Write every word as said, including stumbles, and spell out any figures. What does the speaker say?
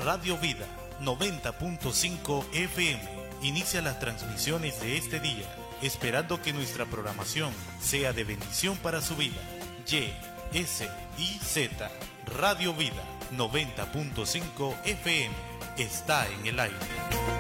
Radio Vida noventa punto cinco F M inicia las transmisiones de este día, esperando que nuestra programación sea de bendición para su vida. Y, S, I, Z, Radio Vida noventa punto cinco F M está en el aire.